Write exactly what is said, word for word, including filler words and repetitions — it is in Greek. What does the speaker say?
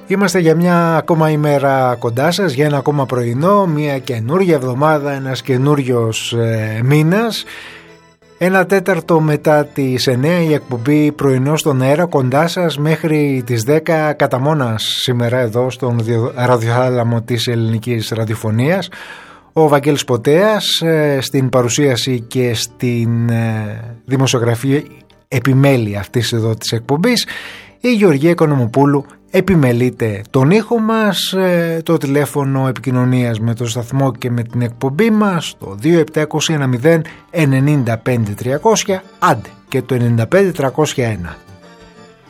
Είμαστε για μια ακόμα ημέρα κοντά σας, για ένα ακόμα πρωινό, μια καινούργια εβδομάδα, ένας καινούριος ε, μήνας. Ένα τέταρτο μετά τις εννέα η εκπομπή πρωινό στον αέρα, κοντά σας μέχρι τις δέκα κατά μόνας σήμερα εδώ στον ραδιοθάλαμο της ελληνικής ραδιοφωνίας. Ο Βαγγέλης Ποτέας ε, στην παρουσίαση και στην ε, δημοσιογραφία επιμέλεια αυτής εδώ της εκπομπής. Η Γεωργία Οικονομοπούλου επιμελείται τον ήχο μας, το τηλέφωνο επικοινωνίας με το σταθμό και με την εκπομπή μας, το δύο επτά μηδέν ένα μηδέν εννιά πέντε τριακόσια, άντε και το ενενήντα πέντε τριακόσια ένα.